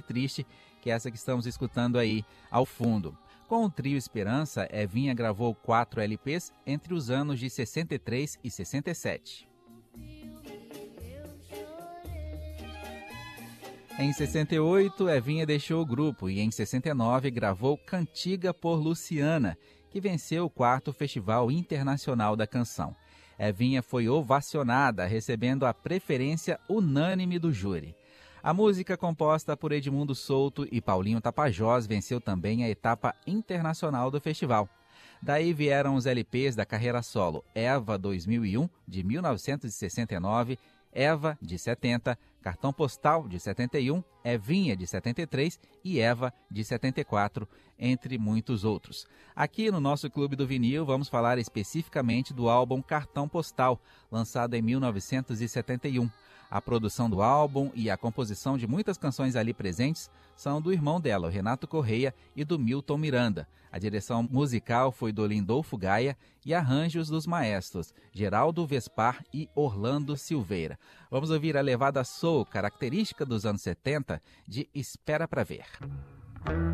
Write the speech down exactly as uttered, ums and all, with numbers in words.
triste, que é essa que estamos escutando aí ao fundo. Com o trio Esperança, Evinha gravou quatro L Pês entre os anos de sessenta e três e sessenta e sete. Em sessenta e oito, Evinha deixou o grupo e em sessenta e nove gravou Cantiga por Luciana, que venceu o quarto Festival Internacional da Canção. Evinha foi ovacionada, recebendo a preferência unânime do júri. A música, composta por Edmundo Souto e Paulinho Tapajós, venceu também a etapa internacional do festival. Daí vieram os L Pês da carreira solo Eva dois mil e um, de mil novecentos e sessenta e nove, Eva, de setenta, Cartão Postal, de setenta e um, Evinha, de setenta e três e Eva, de setenta e quatro, entre muitos outros. Aqui no nosso Clube do Vinil vamos falar especificamente do álbum Cartão Postal, lançado em mil novecentos e setenta e um. A produção do álbum e a composição de muitas canções ali presentes são do irmão dela, o Renato Correia, e do Milton Miranda. A direção musical foi do Lindolfo Gaia e arranjos dos maestros Geraldo Vespar e Orlando Silveira. Vamos ouvir a levada soul, característica dos anos setenta, de Espera Pra Ver.